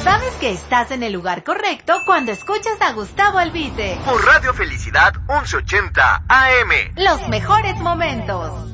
Sabes que estás en el lugar correcto cuando escuchas a Gustavo Albite. Por Radio Felicidad 1180 AM. Los mejores momentos.